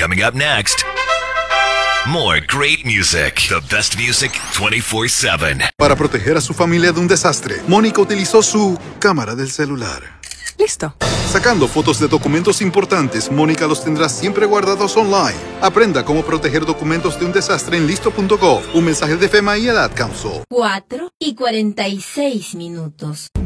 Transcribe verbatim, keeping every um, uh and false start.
Coming up next, more great music. The best music twenty-four seven. Para proteger a su familia de un desastre, Mónica utilizó su cámara del celular. Listo. Sacando fotos de documentos importantes, Mónica los tendrá siempre guardados online. Aprenda cómo proteger documentos de un desastre en listo punto gov. Un mensaje de FEMA y el Ad Council. cuatro y cuarenta y seis minutos.